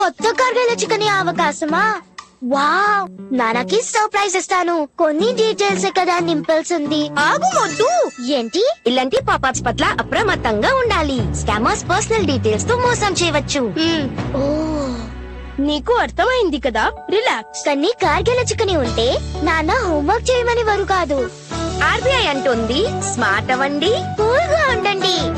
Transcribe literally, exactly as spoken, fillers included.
కొత్త కర్రీల chicken అవకాశమా? Wow, నాన్నకి surprise ఇస్తాను. కొన్ని డీటెయిల్స్ కదా నింపాల్సింది. ఆగు మొద్దు. ఏంటి? ఇలాంటి పాపాప్స్ పట్ల అప్రమత్తంగా ఉండాలి. స్కామర్స్ పర్సనల్ డీటెయిల్స్ తో మోసం చేయవచ్చు. ఓ, నీకు అర్థమైంది కదా, రిలాక్స్. కానీ కార్గిల చికెన్ ఉంటే నాన్న హోంవర్క్ చేయమని వారు కాదు. ఆర్బీఐ అంటుంది స్మార్ట్ అవ్వండి, కూల్ గా ఉండండి.